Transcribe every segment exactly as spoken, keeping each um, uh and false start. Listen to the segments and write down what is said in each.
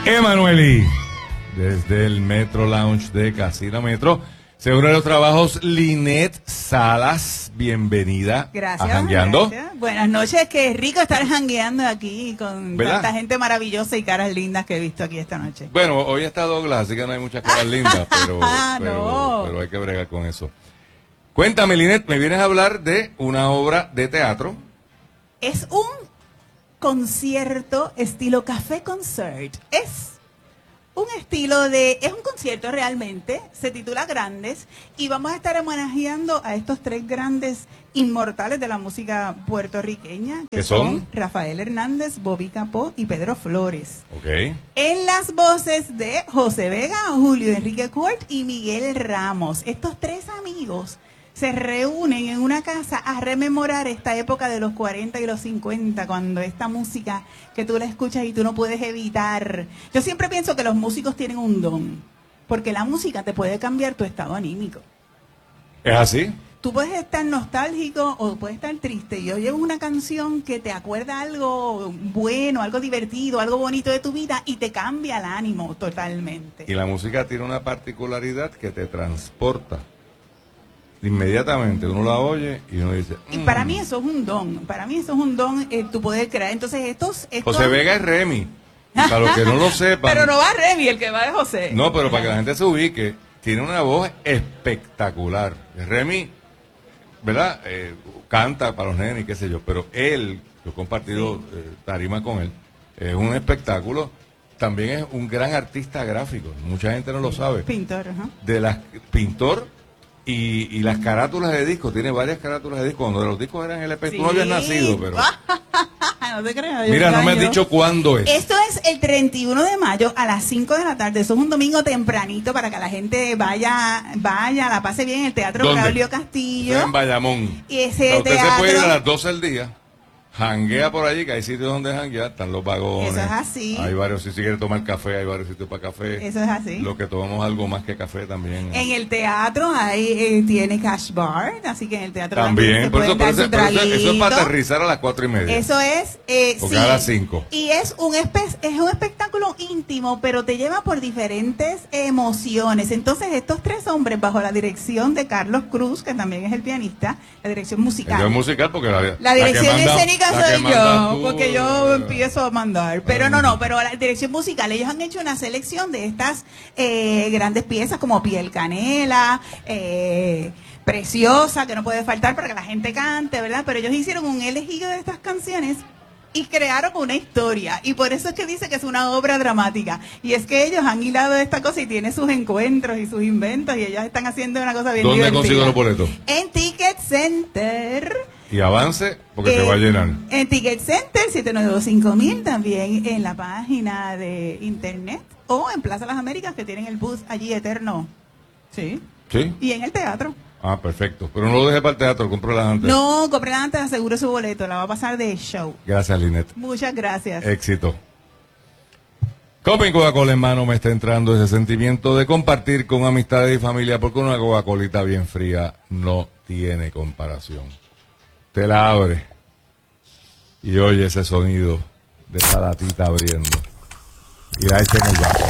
Emanueli, desde el Metro Lounge de Casino Metro. Seguro de los trabajos, Linet Salas, bienvenida. Gracias. A Jangueando. Gracias. Buenas noches, qué rico estar jangueando aquí con ¿verdad? Tanta gente maravillosa y caras lindas que he visto aquí esta noche. Bueno, hoy está Douglas, así que no hay muchas caras lindas, pero, Ah, pero, no. pero hay que bregar con eso. Cuéntame, Linet, me vienes a hablar de una obra de teatro. Es un concierto estilo café concert. Es un estilo de, es un concierto realmente, se titula Grandes, y vamos a estar homenajeando a estos tres grandes inmortales de la música puertorriqueña, que ¿Qué son? son? Rafael Hernández, Bobby Capó y Pedro Flores. Ok. En las voces de José Vega, Julio Enrique Court y Miguel Ramos. Estos tres amigos se reúnen en una casa a rememorar esta época de los cuarenta y los cincuenta, cuando esta música que tú la escuchas y tú no puedes evitar. Yo siempre pienso que los músicos tienen un don, porque la música te puede cambiar tu estado anímico. ¿Es así? Tú puedes estar nostálgico o puedes estar triste. Yo llevo una canción que te acuerda algo bueno, algo divertido, algo bonito de tu vida y te cambia el ánimo totalmente. Y la música tiene una particularidad que te transporta. Inmediatamente uno la oye y uno dice... Y mm. para mí eso es un don, para mí eso es un don, eh, tu poder crear. Entonces estos... estos... José Vega es Remy. Y para los que no lo sepan... Pero no va Remy, el que va es José. No, pero para que la gente se ubique, tiene una voz espectacular. Remy, ¿verdad? Eh, canta para los nenes y qué sé yo, pero él, yo he compartido Sí. eh, tarima con él, es un espectáculo. También es un gran artista gráfico, mucha gente no lo sabe. Pintor, ajá. De las pintor y, y las carátulas de discos, tiene varias carátulas de discos. Cuando los discos eran L P, tú no habías nacido, pero... No te creas. yo Mira, no me has extraño. dicho cuándo es. Esto es el treinta y uno de mayo a las cinco de la tarde. Eso es un domingo tempranito para que la gente vaya, vaya, la pase bien en el Teatro ¿Dónde? Braulio Castillo. En Bayamón. Y ese O sea, usted teatro... se puede ir a las doce del día, janguea por allí, que hay sitios donde janguear, están los vagones. Eso es así. Hay varios, si quiere tomar café, hay varios sitios para café. Eso es así. Lo que tomamos algo más que café también. En el teatro ahí eh, tiene cash bar, así que en el teatro También, se por pueden eso, por dar eso, su por eso- eso es traguito. para aterrizar a las cuatro y media. Eso es, eh, Porque sí. a las cinco. Y es un espe- es un espectáculo íntimo, pero te lleva por diferentes emociones. Entonces estos tres hombres, bajo la dirección de Carlos Cruz, que también es el pianista, la dirección musical. Yo es musical porque la, La dirección que manda- escénica la que soy manda yo, tú, porque yo eh, empiezo a mandar. Pero no, no, pero la dirección musical, ellos han hecho una selección de estas eh, grandes piezas como Piel Canela, eh, Preciosa, que no puede faltar para que la gente cante, ¿verdad? Pero ellos hicieron un elegido de estas canciones y crearon una historia. Y por eso es que dice que es una obra dramática. Y es que ellos han hilado esta cosa y tiene sus encuentros y sus inventos y ellos están haciendo una cosa bien ¿Dónde divertida. consigo los boletos? En Ticket Center. Y avance porque Eh, se va a llenar. En Ticket Center, siete nueve dos cinco mil, también en la página de internet o en Plaza Las Américas, que tienen el bus allí eterno. Sí. ¿Sí? Y en el teatro. Ah, perfecto. Pero no lo deje para el teatro, cómprala antes. No, compren antes, asegure su boleto, la va a pasar de show. Gracias, Linet. Muchas gracias. Éxito. Copen Coca-Cola en mano me está entrando ese sentimiento de compartir con amistades y familia, porque una Coca-Colita bien fría no tiene comparación. Te la abre y oye ese sonido de esa latita abriendo y la echa en el vaso.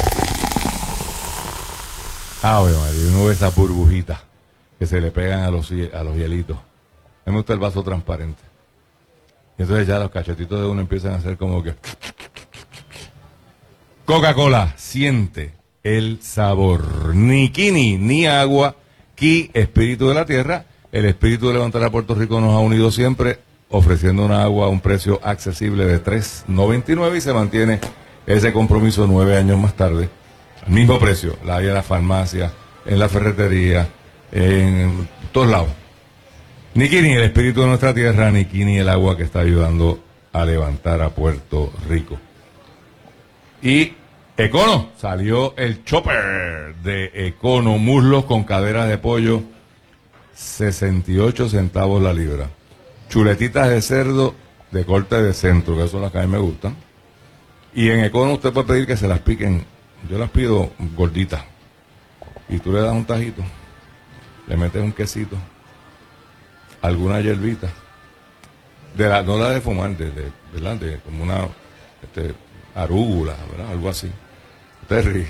Ave María, y uno ve esas burbujitas que se le pegan a los, hie- a los hielitos. A mí me gusta el vaso transparente. Y entonces ya los cachetitos de uno empiezan a hacer como que... Coca-Cola, siente el sabor. Ni quini, ni agua, ki, espíritu de la tierra. El espíritu de levantar a Puerto Rico nos ha unido siempre, ofreciendo una agua a un precio accesible de tres noventa y nueve y se mantiene ese compromiso nueve años más tarde. Al mismo precio, la hay en la farmacia, en la ferretería, en todos lados. Ni quini, el espíritu de nuestra tierra, ni quini, el agua que está ayudando a levantar a Puerto Rico. Y Econo, salió el chopper de Econo, muslos con caderas de pollo, sesenta y ocho centavos la libra. Chuletitas de cerdo de corte de centro, que son las que a mí me gustan. Y en Econo usted puede pedir que se las piquen. Yo las pido gorditas. Y tú le das un tajito, le metes un quesito, alguna hierbita, de la, no la de fumar, de, de, ¿verdad? De como una este, arúgula, ¿verdad? Algo así. Terry.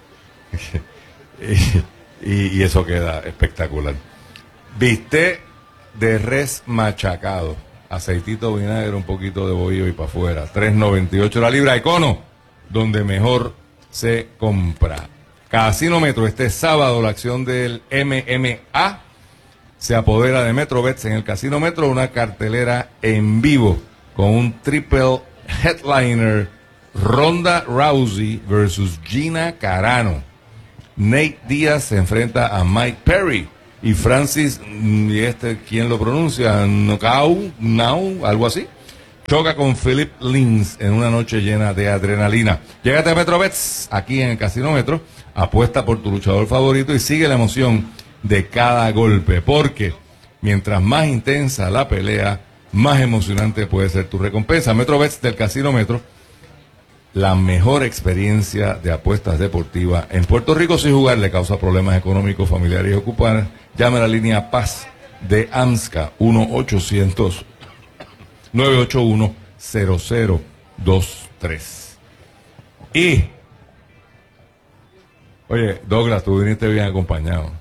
y, y, y eso queda espectacular. Bistec de res machacado, aceitito, vinagre, un poquito de bohío y para afuera. tres noventa y ocho la libra. Econo, donde mejor se compra. Casinometro, este sábado la acción del M M A se apodera de Metrobets en el Casino Metro, una cartelera en vivo con un triple headliner, Ronda Rousey versus Gina Carano. Nate Diaz se enfrenta a Mike Perry y Francis, y este, ¿quién lo pronuncia? Nocau, Now, algo así. Choca con Philip Lins en una noche llena de adrenalina. Llégate a Metrobets, aquí en el Casino Metro, apuesta por tu luchador favorito y sigue la emoción de cada golpe, porque mientras más intensa la pelea, más emocionante puede ser tu recompensa. Metrobets del Casino Metro, la mejor experiencia de apuestas deportivas en Puerto Rico. Si jugar le causa problemas económicos, familiares y ocupar, llame a la línea Paz de AMSCA uno ochocientos nueve ocho uno cero cero dos tres. Y, oye, Douglas, tú viniste bien acompañado.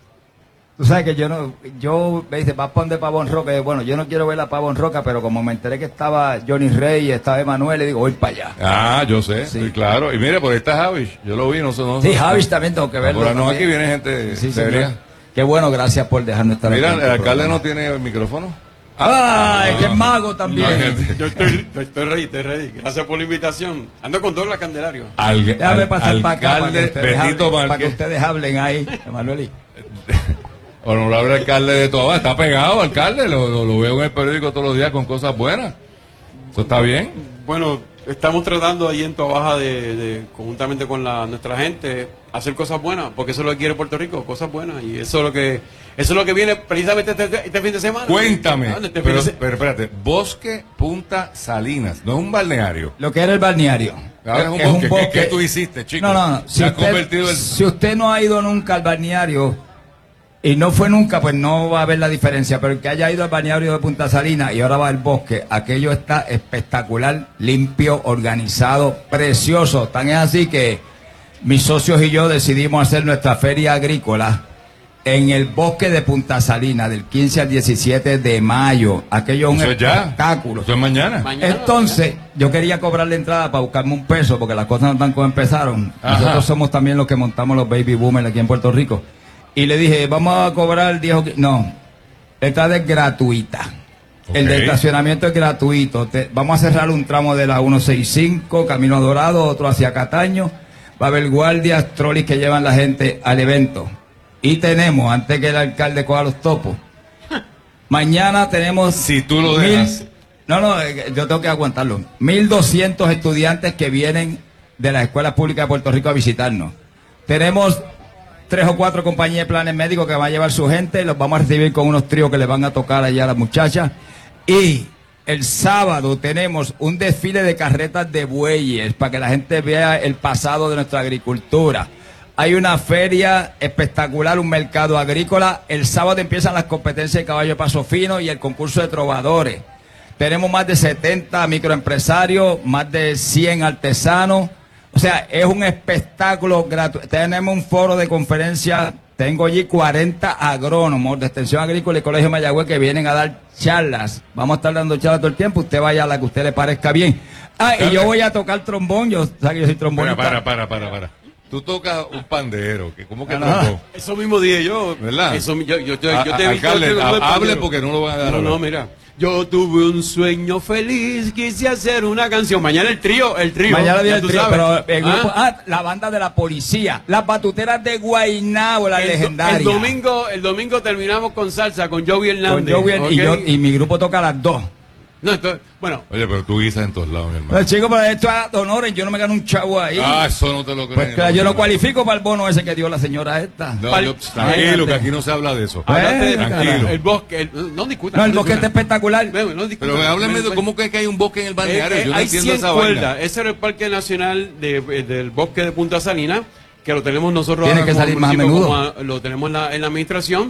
Tú sabes que yo no, yo me dice, vas para donde Pavón Roca, y bueno, yo no quiero ver a Pavón Roca, pero como me enteré que estaba Johnny Rey y estaba Emanuel, le digo, voy para allá. Ah, yo sé, Sí. sí, claro. Y mire, por ahí está Javish, yo lo vi, no sé, no Sí, sé. Javis también tengo que verlo. Ahora no, también. aquí viene gente Sí, seria. señor. Qué bueno, gracias por dejarnos estar Mira, aquí en el tu alcalde programa. no tiene el micrófono. ¡Ay, qué mago también! Imagínate. Yo estoy, estoy ready, estoy ready. Gracias por la invitación. Ando con Douglas Candelario. Al, Déjame al- pasar para acá para que, alcalde ustedes Benito hablen, para que Márquez, ustedes hablen ahí, Emanuel. honorable alcalde de Toa, está pegado, alcalde, lo, lo, lo veo en el periódico todos los días con cosas buenas. ¿Eso está bien? Bueno, estamos tratando ahí en Toa Baja de, de, conjuntamente con la, nuestra gente, hacer cosas buenas, porque eso es lo que quiere Puerto Rico, cosas buenas. Y eso es lo que eso es lo que viene precisamente este, este fin de semana. Cuéntame, Ah, este fin pero, de se- pero espérate, Bosque Punta Salinas, no es un balneario. Lo que era el balneario. Ahora es un bosque. ¿Qué- qué tú hiciste, chico? No, no, no. Si Se ha usted, convertido en- si usted no ha ido nunca al balneario y no fue nunca, pues no va a ver la diferencia. Pero el que haya ido al balneario de Punta Salinas y ahora va al bosque, aquello está espectacular, limpio, organizado, precioso. Tan es así que mis socios y yo decidimos hacer nuestra feria agrícola en el bosque de Punta Salinas del quince al diecisiete de mayo. Aquello es un Eso es ya. espectáculo. Eso es mañana. Mañana, Entonces, yo quería cobrar la entrada para buscarme un peso, porque las cosas no están como empezaron. Ajá. Nosotros somos también los que montamos los baby boomers aquí en Puerto Rico. Y le dije, vamos a cobrar diez o quince. No, la entrada es gratuita. El Ok. de estacionamiento es gratuito. Te- vamos a cerrar un tramo de la ciento sesenta y cinco, Camino Dorado, otro hacia Cataño. Va a haber guardias, trolis que llevan la gente al evento. Y tenemos, antes que el alcalde coja los topos, mañana tenemos... Si tú lo mil- dejas. no, no, eh, yo tengo que aguantarlo. mil doscientos estudiantes que vienen de las escuelas públicas de Puerto Rico a visitarnos. Tenemos tres o cuatro compañías de planes médicos que van a llevar su gente, los vamos a recibir con unos tríos que les van a tocar allá a las muchachas. Y el sábado tenemos un desfile de carretas de bueyes para que la gente vea el pasado de nuestra agricultura. Hay una feria espectacular, un mercado agrícola. El sábado empiezan las competencias de caballo de paso fino y el concurso de trovadores. Tenemos más de setenta microempresarios, más de cien artesanos. O sea, es un espectáculo gratuito. Tenemos un foro de conferencia. Tengo allí cuarenta agrónomos de Extensión Agrícola y Colegio Mayagüez que vienen a dar charlas. Vamos a estar dando charlas todo el tiempo. Usted vaya a la que a usted le parezca bien. Ah, y yo voy a tocar trombón. Yo, ¿sabes que yo soy trombonista? Para, para, para, para, para. Tú tocas un pandero, que ¿cómo que Ah, trombón? Eso mismo dije yo. ¿Verdad? Eso, yo, yo, yo, A- yo a- te he visto- alcalde, yo te- ha- yo te- hable yo- porque no lo van a dar No, ahora. no, mira. Yo tuve un sueño feliz, quise hacer una canción. Mañana el trío, el trío. Mañana viene ya el tú trío, sabes. pero el grupo, ¿Ah? ah, la banda de la policía, las batuteras de Guaynabo, la el, do- legendaria. el domingo, el domingo terminamos con salsa con Joey Con Hernández. Joey, y, ¿ok? yo, y mi grupo toca a las dos. No, esto- bueno, Oye, pero tú guisas en todos lados, mi hermano. Pues chicos, pero esto es honores, yo no me gano un chavo ahí. Ah, eso no te lo creo. pues claro, yo no cualifico para el bono ese que dio la señora esta. No, Pal- yo- tranquilo, que aquí no se habla de eso. Hablaste de- Tranquilo. el bosque, el- no discutan. No, el no bosque está discutan. espectacular. Ven, no discutan. Pero háblame Ven, de ven. cómo que que hay un bosque en el balneario. Eh, eh, Yo no hay entiendo cien esa cuerdas. vaina. Ese era el Parque Nacional de, eh, del Bosque de Punta Salinas, que lo tenemos nosotros Tiene ahora que como salir más a municipio, menudo. como a- lo tenemos en la, en la administración.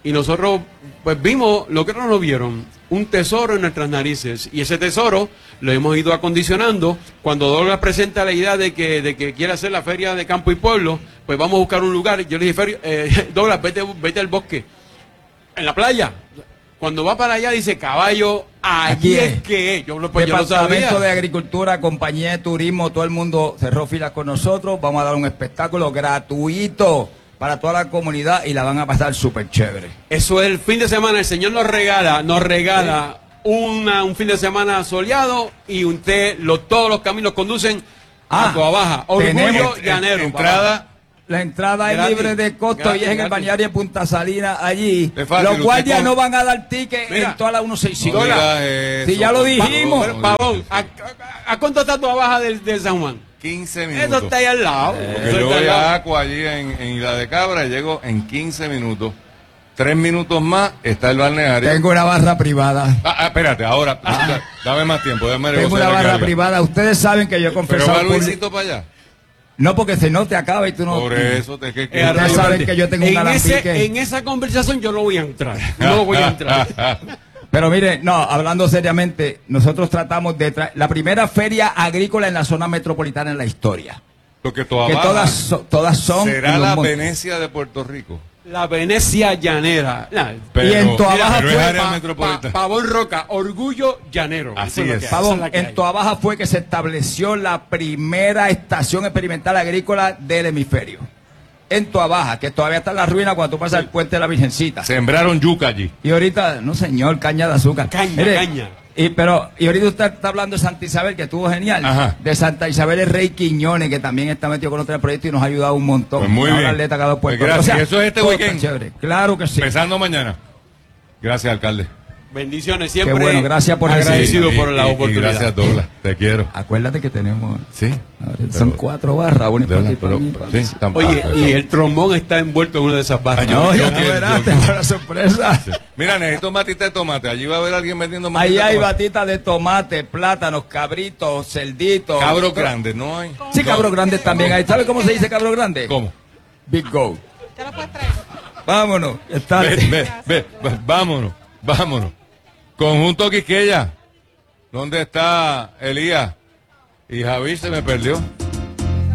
y nosotros pues vimos lo que otros no vieron, un tesoro en nuestras narices, y ese tesoro lo hemos ido acondicionando. Cuando Douglas presenta la idea de que, de que quiere hacer la feria de campo y pueblo, pues vamos a buscar un lugar. Yo le dije, Ferio, eh, Douglas, vete, vete al bosque, en la playa. Cuando va para allá dice, caballo, allí es. es que es. Yo, pues, yo lo Departamento sabía. de Agricultura, Compañía de Turismo, todo el mundo cerró filas con nosotros. Vamos a dar un espectáculo gratuito para toda la comunidad y la van a pasar súper chévere. Eso es el fin de semana, el Señor nos regala, nos regala una, un fin de semana soleado, y usted, lo, todos los caminos conducen Ah, a Toa Baja. Orgullo tenemos llanero. Entrada. La entrada es Gratis, libre de costo gratis, y es en el gratis. balneario de Punta Salinas allí. Es fácil, Los usted guardias con- no van a dar ticket Mira, en toda la ciento sesenta y cinco. No digas eso, Si ya lo por dijimos. favor. Pavón, ¿a, a, a cuánto está Toa Baja del, del San Juan? quince minutos. Eso está ahí al lado. Porque Eso yo está al voy a lado. Aqua allí en, en Isla de Cabra y llego en quince minutos. Tres minutos más está el balneario. Tengo una barra privada. Ah, ah, espérate, ahora, da- dame más tiempo, déjame Tengo negociar una aquí barra algo. privada. Ustedes saben que yo he Pero confesado va públic- Luisito para allá. No, porque si no te acaba y tú no. Por eso te que, que- Eh, Ustedes saben que yo tengo un en, alambique. ese, en esa conversación yo no voy a entrar. No voy a entrar. Pero mire, no, hablando seriamente, nosotros tratamos de traer la primera feria agrícola en la zona metropolitana en la historia. Lo que Toa Que Baja todas, so- todas son. será en los la montes. Venecia de Puerto Rico. La Venecia llanera. Nah, Pero, Y en Toa mira, Baja pero es fue área Pa- metropolitana. Pa- Pavón Roca, orgullo llanero. Así Eso lo es. que hay, Pavón, esa es la que en hay. Toa Baja fue que se estableció la primera estación experimental agrícola del hemisferio. En Toa Baja, que todavía está en la ruina cuando tú pasas el puente de la Virgencita. Sembraron yuca allí. Y ahorita, no señor, caña de azúcar. Caña, caña. Y, pero, y ahorita usted está hablando de Santa Isabel, que estuvo genial. Ajá. De Santa Isabel el Rey Quiñones, que también está metido con otro proyecto y nos ha ayudado un montón. Pues muy Una bien. atleta que ha dado Puerto Pues Rico. gracias. Eso es este todo está weekend. chévere. Claro que sí. Empezando mañana. Gracias, alcalde. Bendiciones Qué siempre. bueno, gracias por agradecido Y- por la y- y oportunidad. gracias, Douglas. Te quiero. Acuérdate que tenemos. Sí. Son Pero- cuatro barras, una De para verdad, ti, para pero- mí, para sí, ti. tampoco. Oye, y el trombón está envuelto en una de esas barras. Ay, No, yo- ya yo no quiero- verás, yo- te para sorpresa. Mira, necesito matita de tomate. Allí va a haber alguien vendiendo matita Ahí de hay tomate. batitas de tomate, plátanos, cabritos, cerditos. Cabros grandes, ¿no hay? Sí, cabros grandes también hay. ¿Sabe cómo se dice cabro grande? ¿Cómo? Big Go. ¿Te lo puedes traer? Vámonos. Está Ve, ve, ve, ve, vámonos, vámonos. Conjunto Quisqueya. ¿Dónde está Elías? Y Javi se me perdió.